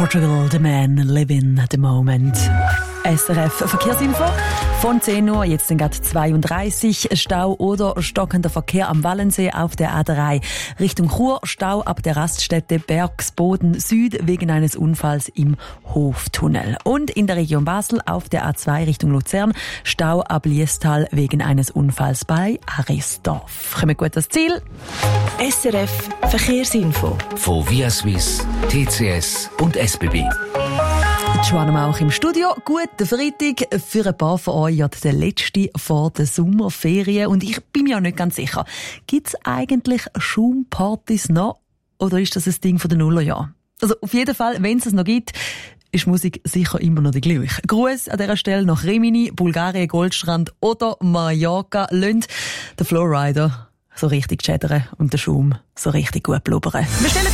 Portugal, the man living the moment. SRF Verkehrsinfo von 10 Uhr, jetzt sind gerade 32, Stau oder stockender Verkehr am Wallensee auf der A3 Richtung Chur, Stau ab der Raststätte Bergsboden Süd wegen eines Unfalls im Hoftunnel. Und in der Region Basel auf der A2 Richtung Luzern, Stau ab Liestal wegen eines Unfalls bei Arisdorf. Kommen wir gut ans Ziel? SRF Verkehrsinfo von Viaswiss, TCS und SBB. Joanna Mauch im Studio. Guten Freitag für ein paar von euch, ja, der letzte vor der Sommerferien. Und ich bin mir auch nicht ganz sicher. Gibt es eigentlich Schaumpartys noch? Oder ist das ein Ding von den Nullerjahren? Also auf jeden Fall, wenn es noch gibt, ist Musik sicher immer noch die gleiche. Gruß an dieser Stelle nach Rimini, Bulgarien, Goldstrand oder Mallorca. Lönt den Flowrider so richtig schädern und den Schaum so richtig gut blubbern. Wir stellen